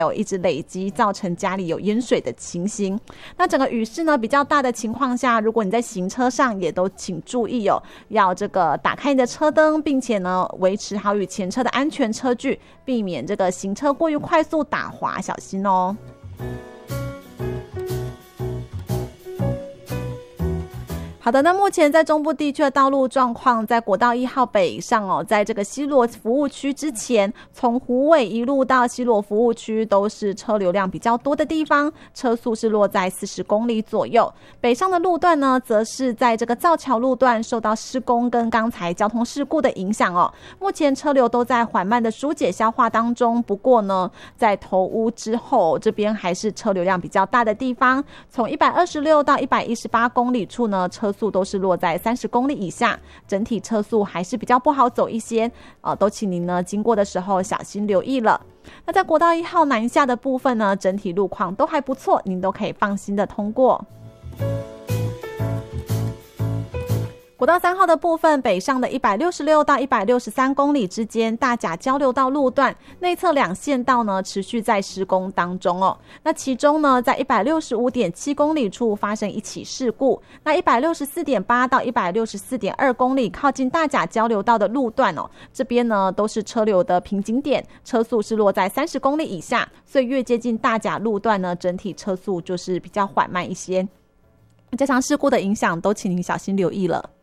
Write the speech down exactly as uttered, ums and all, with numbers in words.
有一直累积，造成家里有淹水的情形。那整个雨势呢比较大的情况下，如果你在行车上也都请注意哦，要这个打开你的车灯，并且呢维持好与前车的安全车距，避免这个行车过于快速打滑，小心哦。好的，那目前在中部地区的道路状况，在国道一号北上哦，在这个西螺服务区之前，从虎尾一路到西螺服务区都是车流量比较多的地方，车速是落在四十公里左右。北上的路段呢，则是在这个造桥路段受到施工跟刚才交通事故的影响哦，目前车流都在缓慢的疏解消化当中。不过呢，在头屋之后，这边还是车流量比较大的地方，从一百二十六到一百一十八公里处呢，车速都是落在三十公里以下，整体车速还是比较不好走一些，呃，都请您呢经过的时候小心留意了。那在国道一号南下的部分呢，整体路况都还不错，您都可以放心的通过。国道三号的部分，北上的一百六十六到一百六十三公里之间，大甲交流道路段内侧两线道呢持续在施工当中哦。那其中呢，在一百六十五点七公里处发生一起事故，那一百六十四点八到一百六十四点二公里靠近大甲交流道的路段哦，这边呢都是车流的瓶颈点，车速是落在三十公里以下，所以越接近大甲路段呢，整体车速就是比较缓慢一些。加上事故的影响，都请您小心留意了。